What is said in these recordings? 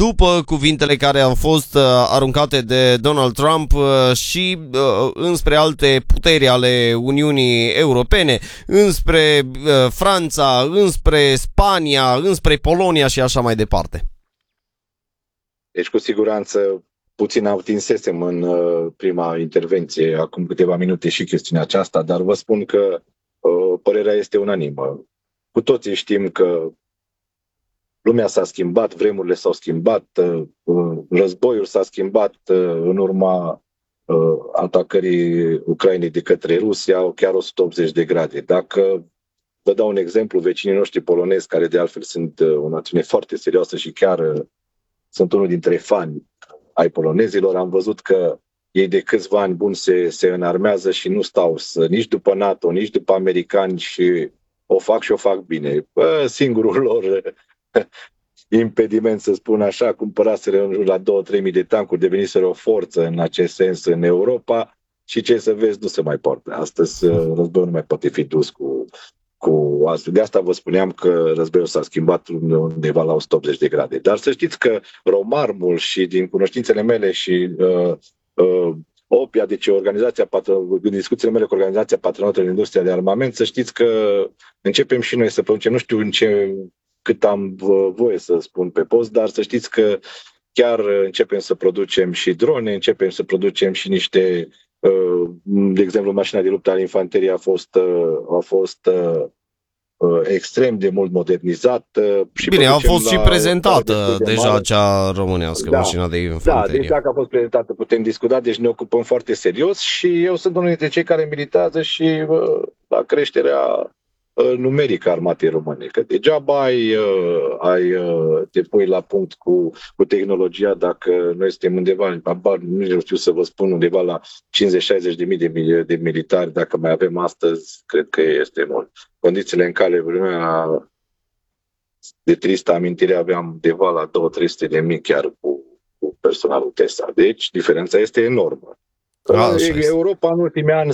după cuvintele care au fost aruncate de Donald Trump și înspre alte puteri ale Uniunii Europene, înspre Franța, înspre Spania, înspre Polonia și așa mai departe. Deci, cu siguranță, puțin atinsesem în prima intervenție, acum câteva minute, și chestiunea aceasta, dar vă spun că părerea este unanimă. Cu toții știm că lumea s-a schimbat, vremurile s-au schimbat, războiul s-a schimbat în urma atacării Ucrainei de către Rusia, chiar 180 de grade. Dacă vă dau un exemplu, vecinii noștri polonezi, care de altfel sunt o națiune foarte serioasă și chiar sunt unul dintre fani ai polonezilor, am văzut că ei de câțiva ani buni se înarmează și nu stau nici după NATO, nici după americani și o fac bine. Singurul lor impediment, să spun așa, cumpăraseră în jur la 2-3 mii de tancuri, deveniseră o forță în acest sens în Europa și ce să vezi, nu se mai poate. Astăzi războiul nu mai poate fi dus cu astfel. De asta vă spuneam că războiul s-a schimbat undeva la 180 de grade. Dar să știți că Romarmul și din cunoștințele mele și OPIA, deci în discuțiile mele cu Organizația Patronatelor în Industria de Armament, să știți că începem și noi să producem, nu știu cât am voie să spun pe post, dar să știți că chiar începem să producem și drone, începem să producem și niște, de exemplu, mașina de luptă al infanteriei a fost extrem de mult modernizată. Bine, a fost și prezentată deja cea românească, mașina de infanterie. Da, deci dacă a fost prezentată putem discuta, deci ne ocupăm foarte serios și eu sunt unul dintre cei care militează și la creșterea numerică a armatei române. Că degeaba te pui la punct cu tehnologia dacă noi suntem undeva, nu știu să vă spun, undeva la 50-60 de mii de militari, dacă mai avem astăzi, cred că este mult. Condițiile în care vremea de tristă amintire aveam undeva la 200-300 de mii chiar cu personalul TESA. Deci diferența este enormă. Europa în ultimii ani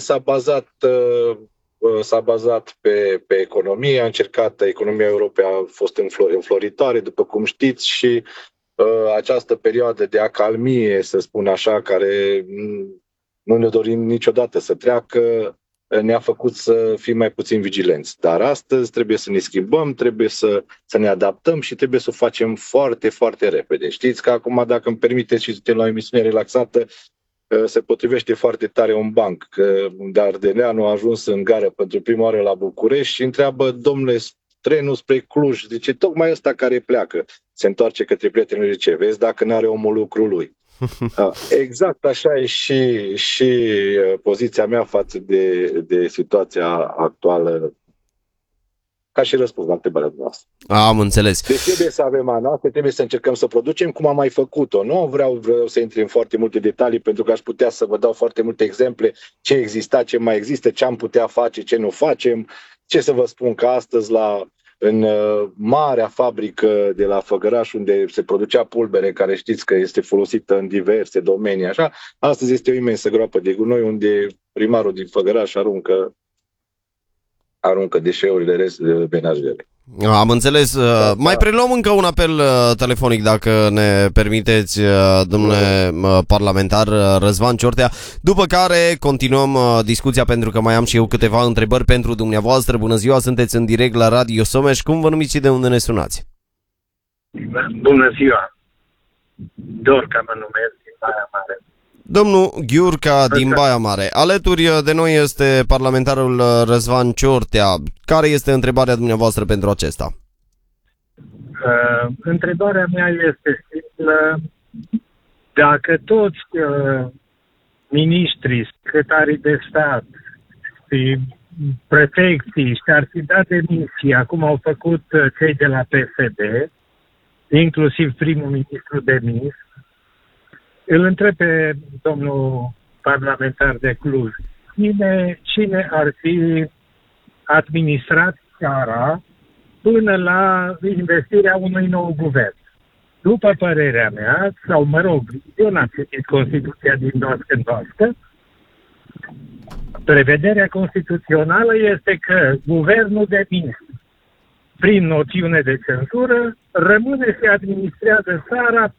s-a bazat pe economie, economia Europei a fost înfloritoare, după cum știți, și această perioadă de acalmie, să spun așa, care nu ne dorim niciodată să treacă, ne-a făcut să fim mai puțin vigilenți. Dar astăzi trebuie să ne schimbăm, trebuie să ne adaptăm și trebuie să o facem foarte, foarte repede. Știți că acum, dacă îmi permiteți și suntem la o emisiune relaxată, se potrivește foarte tare un banc, dar Ardeleanu a ajuns în gară pentru prima oară la București și întreabă: domnule, trenul spre Cluj, zice, tocmai ăsta care pleacă. Se întoarce către prietenul și zice: vezi dacă n-are omul lucrul lui. Exact așa e și poziția mea față de situația actuală, ca și răspuns la întrebarea noastră. Am înțeles. Deci trebuie să avem anoastră, trebuie să încercăm să producem cum am mai făcut-o. Nu vreau să intri în foarte multe detalii, pentru că aș putea să vă dau foarte multe exemple, ce exista, ce mai există, ce am putea face, ce nu facem. Ce să vă spun, că astăzi în marea fabrică de la Făgăraș, unde se producea pulbere, care știți că este folosită în diverse domenii, așa, astăzi este o imensă groapă de gunoi unde primarul din Făgăraș aruncă deșeurile menajere. Am înțeles. Mai preluăm încă un apel telefonic, dacă ne permiteți, domnule parlamentar Răzvan Ciortea, după care continuăm discuția, pentru că mai am și eu câteva întrebări pentru dumneavoastră. Bună ziua, sunteți în direct la Radio Someș. Cum vă numiți și de unde ne sunați? Bună ziua! Dorca mă numesc, din Baia Mare. Domnul Ghiurca din Baia Mare. Alături de noi este parlamentarul Răzvan Ciortea. Care este întrebarea dumneavoastră pentru acesta? Întrebarea mea este simplă. Dacă toți miniștrii, secretarii de stat și prefecții și-ar fi dat demisia, cum au făcut cei de la PSD, inclusiv primul ministru demis, îl întreb pe domnul parlamentar de Cluj, cine ar fi administrat țara până la investirea unui nou guvern? După părerea mea, sau mă rog, eu n-am citit Constituția din noastră, prevederea constituțională este că guvernul de ministru, prin noțiune de cenzură, rămâne și administrează țara